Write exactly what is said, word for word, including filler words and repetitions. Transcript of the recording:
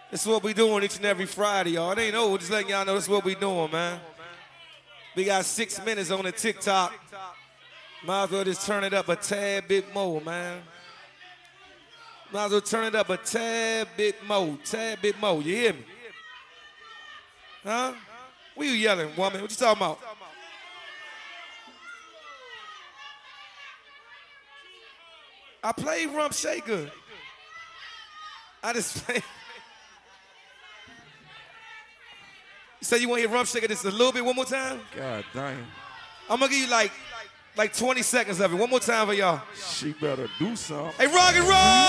This is what we doing each and every Friday, y'all. It ain't over. Just letting y'all know this is what we doing, man. We got six minutes on the TikTok. Might as well just turn it up a tad bit more, man. Might as well turn it up a tad bit more, tad bit more. You hear me? Huh? What you yelling, woman? What you talking about? I played Rump Shaker. I just played. You say you want to hear Rump Shaker just a little bit one more time? God damn. I'm going to give you like, like twenty seconds of it. One more time for y'all. She better do something. Hey, rock and roll!